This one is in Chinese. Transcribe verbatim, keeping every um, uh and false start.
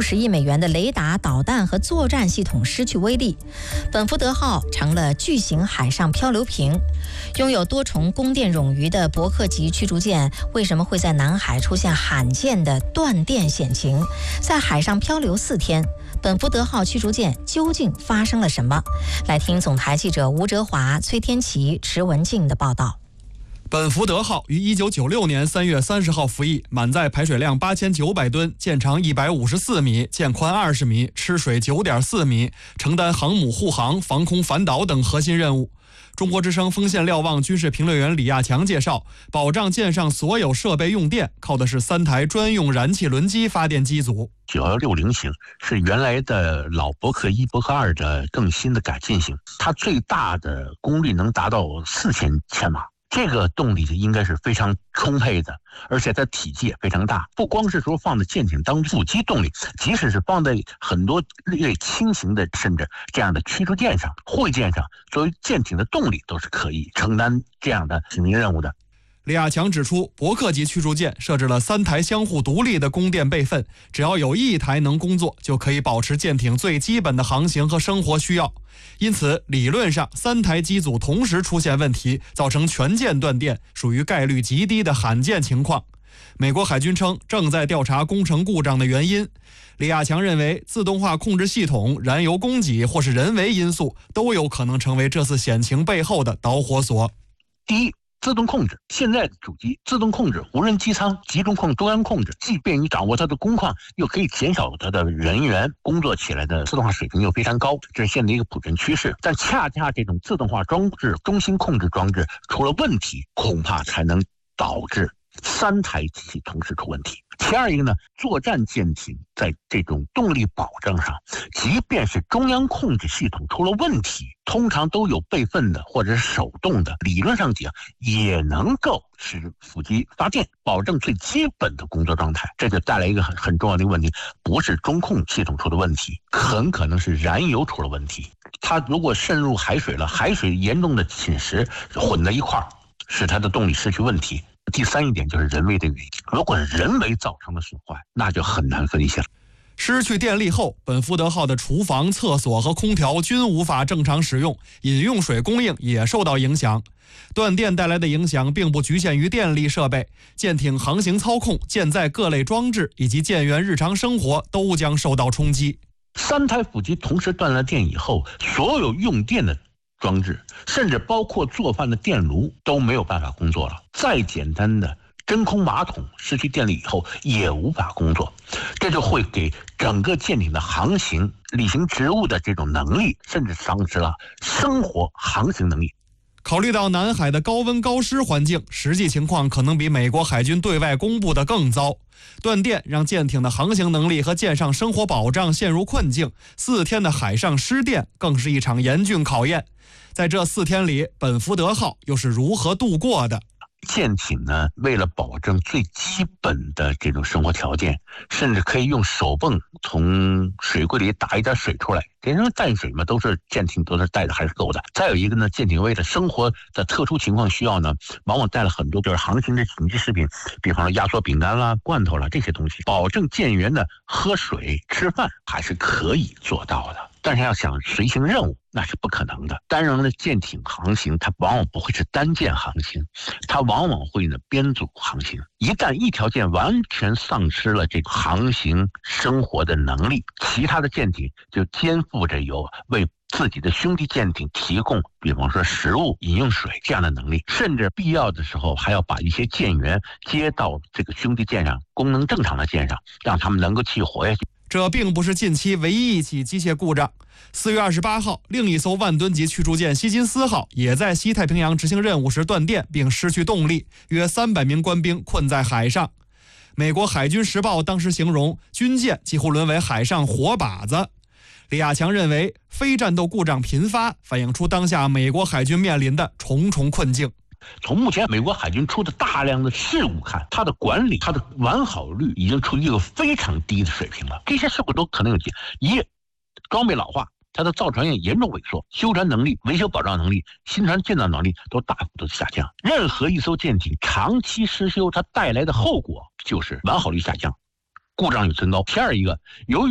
数十亿美元的雷达、导弹和作战系统失去威力。本福德号成了巨型海上漂流瓶。拥有多重供电冗余的伯克级驱逐舰为什么会在南海出现罕见的断电险情？在海上漂流四天，本福德号驱逐舰究竟发生了什么？来听总台记者吴哲华、崔天琪、池文静的报道。 本福德号于一九九六年三月三十号服役，满载排水量八千九百吨，舰长一百五十四米，舰宽二十米，吃水九点四米，承担航母护航、防空反导等核心任务。中国之声锋线瞭望军事评论员李亚强介绍，保障舰上所有设备用电，靠的是三台专用燃气轮机发电机组。 九幺六零型是原来的老伯克一、伯克二的更新的改进型，它最大的功率能达到四千千瓦。这个动力应该是非常充沛的，而且它体积也非常大。不光是说放在舰艇当副机动力，即使是放在很多略轻型的甚至这样的驱逐舰上、护卫舰上，作为舰艇的动力都是可以承担这样的使命任务的。 李亚强指出，伯克级驱逐舰设置了三台相互独立的供电备份，只要有一台能工作，就可以保持舰艇最基本的航行和生活需要。因此，理论上三台机组同时出现问题，造成全舰断电，属于概率极低的罕见情况。美国海军称正在调查工程故障的原因。李亚强认为，自动化控制系统、燃油供给或是人为因素都有可能成为这次险情背后的导火索。 第一，自动控制，现在的主机自动控制、无人机舱集中控、中央控制，既便于掌握它的工况，又可以减少它的人员工作起来的自动化水平又非常高，这是现在一个普遍趋势。但恰恰这种自动化装置、中心控制装置出了问题，恐怕才能导致三台机器同时出问题。第二一个呢，作战舰艇在这种动力保障上，即便是中央控制系统出了问题，通常都有备份的或者是手动的，理论上讲也能够使副机发电，保证最基本的工作状态。这就带来一个很很重要的一个问题，不是中控系统出的问题，很可能是燃油出了问题。它如果渗入海水了，海水严重的侵蚀混在一块儿，使它的动力失去问题。第三一点就是人为的原因，如果是人为造成的损坏，那就很难分析了。 失去电力后，本福德号的厨房、厕所和空调均无法正常使用，饮用水供应也受到影响。断电带来的影响并不局限于电力设备，舰艇航行操控、舰载各类装置以及舰员日常生活都将受到冲击。 三台副机同时断了电以后，所有用电的装置，甚至包括做饭的电炉都没有办法工作了。再简单的真空马桶失去电力以后也无法工作，这就会给整个舰艇的航行、履行职务的这种能力，甚至丧失了生活航行能力。 考虑到南海的高温高湿环境，实际情况可能比美国海军对外公布的更糟。断电让舰艇的航行能力和舰上生活保障陷入困境，四天的海上失电更是一场严峻考验。在这四天里，本福德号又是如何度过的？ 舰艇呢，为了保证最基本的这种生活条件，甚至可以用手泵从水柜里打一点水出来。这种淡水嘛，都是舰艇都是带的还是够的。再有一个呢，舰艇为了生活的特殊情况需要呢，往往带了很多就是航行的紧急食品，比方说压缩饼干啦、罐头啦这些东西，保证舰员的喝水、吃饭还是可以做到的。但是要想随行任务，那是不可能的。单人的舰艇航行，它往往不会是单舰航行，它往往会呢编组航行。一旦一条舰完全丧失了这个航行生活的能力，其他的舰艇就肩负着有为自己的兄弟舰艇提供，比方说食物、饮用水这样的能力，甚至必要的时候还要把一些舰员接到这个兄弟舰上，功能正常的舰上，让他们能够继续活下去。 这并不是近期唯一一起机械故障。四月二十八号，另一艘万吨级驱逐舰希金斯号也在西太平洋执行任务时断电并失去动力，约三百名官兵困在海上。美国海军时报当时形容军舰几乎沦为海上活靶子。李亚强认为，非战斗故障频发，反映出当下美国海军面临的重重困境。 从目前美国海军出的大量的事故看，它的管理、它的完好率已经处于一个非常低的水平了。这些事故都可能有几：一，装备老化，它的造船业严重萎缩，修船能力、维修保障能力、新船建造能力都大幅度下降。任何一艘舰艇长期失修，它带来的后果就是完好率下降，故障率增高。第二一个，由于